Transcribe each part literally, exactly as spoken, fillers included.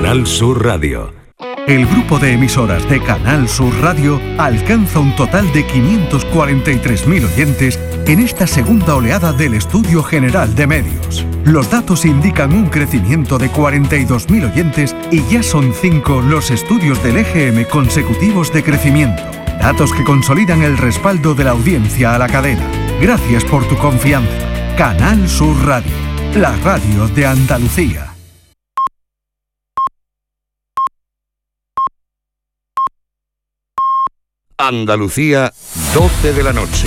Canal Sur Radio. El grupo de emisoras de Canal Sur Radio alcanza un total de quinientos cuarenta y tres mil oyentes en esta segunda oleada del Estudio General de Medios. Los datos indican un crecimiento de cuarenta y dos mil oyentes y ya son cinco los estudios del E G M consecutivos de crecimiento. Datos que consolidan el respaldo de la audiencia a la cadena. Gracias por tu confianza. Canal Sur Radio, la radio de Andalucía. Andalucía, doce de la noche.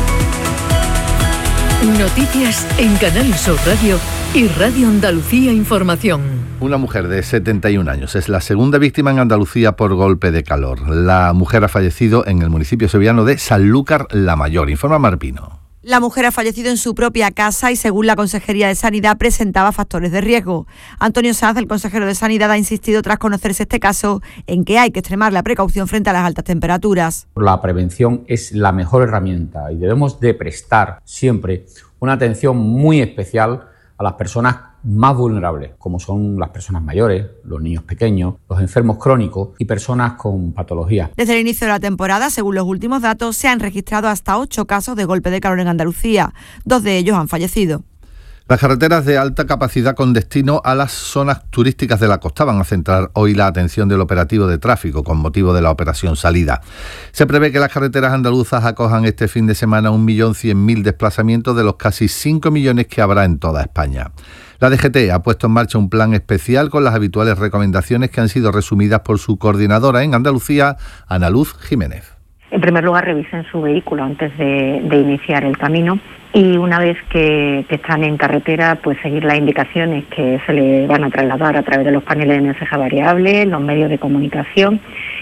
Noticias en Canal Sur Radio y Radio Andalucía Información. Una mujer de setenta y un años es la segunda víctima en Andalucía por golpe de calor. La mujer ha fallecido en el municipio sevillano de Sanlúcar la Mayor. Informa Marpino. La mujer ha fallecido en su propia casa y, según la Consejería de Sanidad, presentaba factores de riesgo. Antonio Sanz, el consejero de Sanidad, ha insistido, tras conocerse este caso, en que hay que extremar la precaución frente a las altas temperaturas. La prevención es la mejor herramienta y debemos de prestar siempre una atención muy especial a las personas más vulnerables, como son las personas mayores, los niños pequeños, los enfermos crónicos y personas con patologías. Desde el inicio de la temporada, según los últimos datos, se han registrado hasta ocho casos de golpe de calor en Andalucía. Dos de ellos han fallecido. Las carreteras de alta capacidad con destino a las zonas turísticas de la costa van a centrar hoy la atención del operativo de tráfico con motivo de la operación Salida. Se prevé que las carreteras andaluzas acojan este fin de semana un millón cien mil desplazamientos de los casi cinco millones que habrá en toda España. La D G T ha puesto en marcha un plan especial con las habituales recomendaciones que han sido resumidas por su coordinadora en Andalucía, Ana Luz Jiménez. En primer lugar, revisen su vehículo antes de, de iniciar el camino y una vez que, que están en carretera, pues seguir las indicaciones que se le van a trasladar a través de los paneles de mensaje variable, los medios de comunicación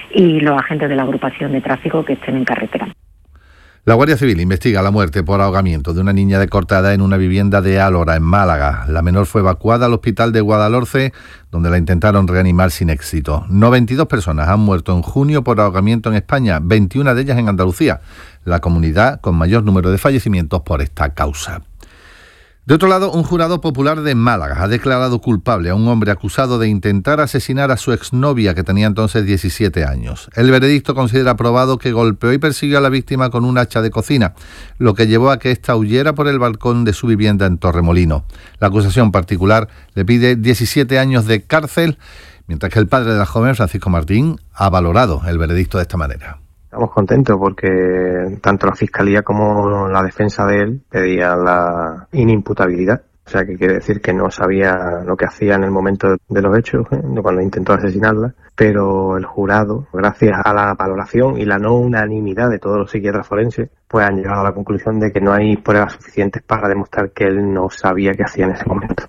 y los agentes de la agrupación de tráfico que estén en carretera. La Guardia Civil investiga la muerte por ahogamiento de una niña de corta edad en una vivienda de Álora, en Málaga. La menor fue evacuada al hospital de Guadalhorce, donde la intentaron reanimar sin éxito. noventa y dos personas han muerto en junio por ahogamiento en España, veintiuna de ellas en Andalucía, la comunidad con mayor número de fallecimientos por esta causa. De otro lado, un jurado popular de Málaga ha declarado culpable a un hombre acusado de intentar asesinar a su exnovia, que tenía entonces diecisiete años. El veredicto considera probado que golpeó y persiguió a la víctima con un hacha de cocina, lo que llevó a que ésta huyera por el balcón de su vivienda en Torremolino. La acusación particular le pide diecisiete años de cárcel, mientras que el padre de la joven, Francisco Martín, ha valorado el veredicto de esta manera. Estamos contentos porque tanto la Fiscalía como la defensa de él pedían la inimputabilidad. O sea, que quiere decir que no sabía lo que hacía en el momento de los hechos, ¿eh? Cuando intentó asesinarla. Pero el jurado, gracias a la valoración y la no unanimidad de todos los psiquiatras forenses, pues han llegado a la conclusión de que no hay pruebas suficientes para demostrar que él no sabía qué hacía en ese momento.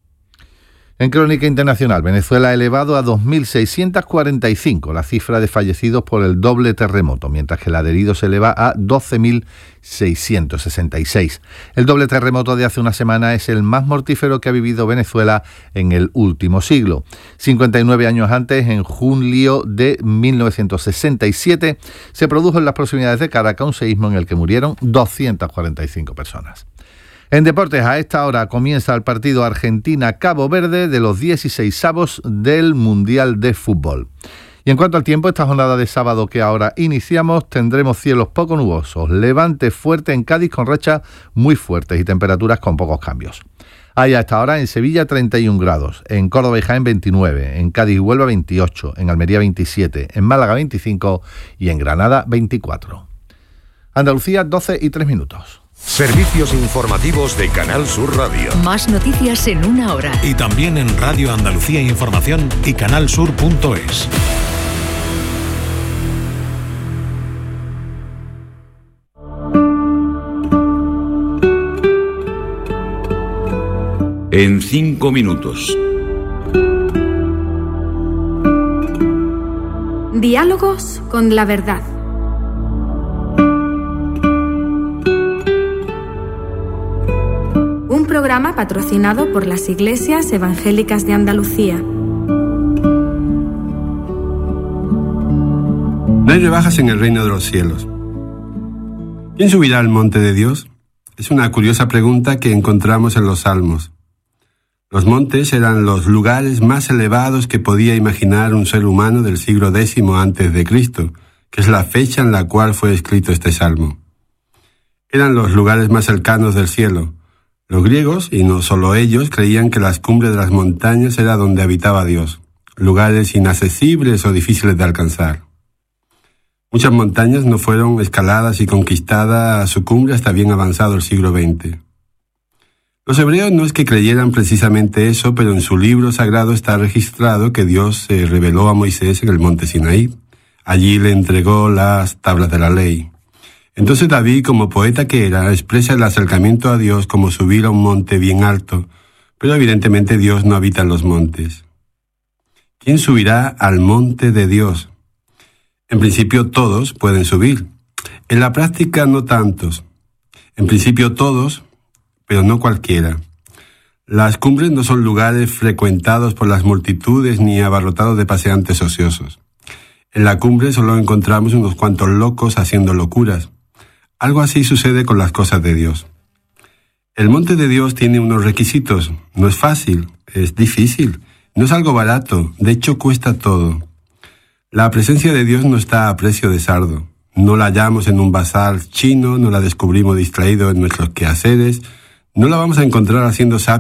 En crónica internacional, Venezuela ha elevado a dos mil seiscientos cuarenta y cinco la cifra de fallecidos por el doble terremoto, mientras que la de heridos se eleva a doce mil seiscientos sesenta y seis. El doble terremoto de hace una semana es el más mortífero que ha vivido Venezuela en el último siglo. cincuenta y nueve años antes, en julio de mil novecientos sesenta y siete, se produjo en las proximidades de Caracas un seísmo en el que murieron doscientas cuarenta y cinco personas. En deportes, a esta hora comienza el partido Argentina-Cabo Verde de los dieciseisavos del Mundial de Fútbol. Y en cuanto al tiempo, esta jornada de sábado que ahora iniciamos, tendremos cielos poco nubosos, levante fuerte en Cádiz con rachas muy fuertes y temperaturas con pocos cambios. Hay a esta hora en Sevilla treinta y un grados, en Córdoba y Jaén veintinueve, en Cádiz y Huelva veintiocho, en Almería veintisiete, en Málaga veinticinco y en Granada veinticuatro. Andalucía, doce y tres minutos. Servicios informativos de Canal Sur Radio. Más noticias en una hora. Y también en Radio Andalucía Información y canalsur punto es. En cinco minutos. Diálogos con la verdad. Un programa patrocinado por las Iglesias Evangélicas de Andalucía. No hay rebajas en el reino de los cielos. ¿Quién subirá al monte de Dios? Es una curiosa pregunta que encontramos en los Salmos. Los montes eran los lugares más elevados que podía imaginar un ser humano del siglo décimo antes de Cristo, que es la fecha en la cual fue escrito este salmo. Eran los lugares más cercanos del cielo. Los griegos, y no solo ellos, creían que las cumbres de las montañas era donde habitaba Dios, lugares inaccesibles o difíciles de alcanzar. Muchas montañas no fueron escaladas y conquistadas a su cumbre hasta bien avanzado el siglo veinte. Los hebreos no es que creyeran precisamente eso, pero en su libro sagrado está registrado que Dios se reveló a Moisés en el monte Sinaí. Allí le entregó las tablas de la ley. Entonces David, como poeta que era, expresa el acercamiento a Dios como subir a un monte bien alto, pero evidentemente Dios no habita en los montes. ¿Quién subirá al monte de Dios? En principio todos pueden subir. En la práctica no tantos. En principio todos, pero no cualquiera. Las cumbres no son lugares frecuentados por las multitudes ni abarrotados de paseantes ociosos. En la cumbre solo encontramos unos cuantos locos haciendo locuras. Algo así sucede con las cosas de Dios. El monte de Dios tiene unos requisitos. No es fácil, es difícil. No es algo barato, de hecho cuesta todo. La presencia de Dios no está a precio de sardo. No la hallamos en un bazar chino, no la descubrimos distraído en nuestros quehaceres, no la vamos a encontrar haciendo zapping